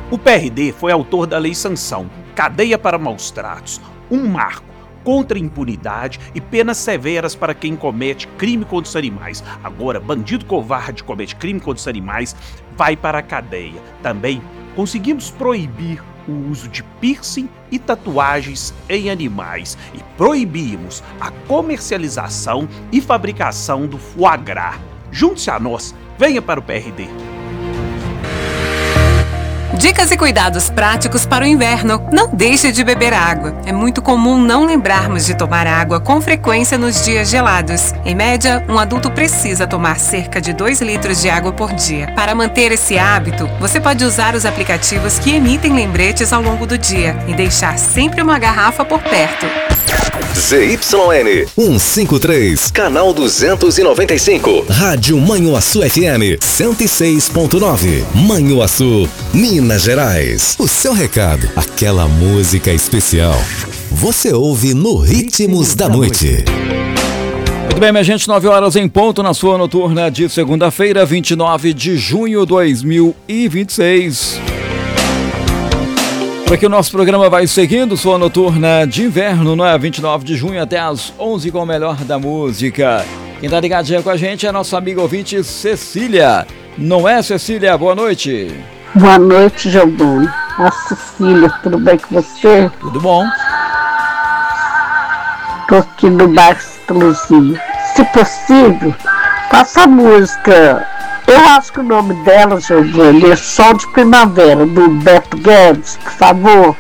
O PRD foi autor da Lei Sanção, cadeia para maus-tratos, um marco contra a impunidade e penas severas para quem comete crime contra os animais. Agora, bandido covarde que comete crime contra os animais vai para a cadeia. Também conseguimos proibir o uso de piercing e tatuagens em animais e proibimos a comercialização e fabricação do foie gras. Junte-se a nós, venha para o PRD. Dicas e cuidados práticos para o inverno. Não deixe de beber água. É muito comum não lembrarmos de tomar água com frequência nos dias gelados. Em média, um adulto precisa tomar cerca de 2 litros de água por dia. Para manter esse hábito, você pode usar os aplicativos que emitem lembretes ao longo do dia e deixar sempre uma garrafa por perto. ZYN 153, canal 295, Rádio Manhuaçu FM 106.9, Manhuaçu, Minas Gerais. O seu recado, aquela música especial, você ouve no Ritmos da Noite. Muito bem, minha gente, 9 horas em ponto na sua noturna de segunda-feira, 29 de junho de 2026. Por aqui o nosso programa vai seguindo sua noturna de inverno, não é? 29 de junho até às 11 com o melhor da música. Quem tá ligadinha com a gente é a nossa amiga ouvinte Cecília. Não é, Cecília? Boa noite. Boa noite, Giovanni. A Cecília, tudo bem com você? Tudo bom. Tô aqui no bairro Santa Luzia. Se possível, faça a música. Eu acho que o nome dela, Giovanni, é Sol de Primavera, do Beto Guedes, por favor.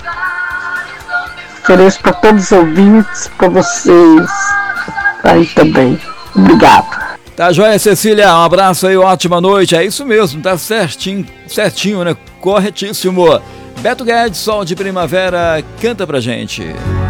Ofereço para todos os ouvintes, para vocês aí também. Obrigado. Tá joia, Cecília, um abraço aí, ótima noite. É isso mesmo, tá certinho, né? Corretíssimo. Beto Guedes, Sol de Primavera, canta pra gente.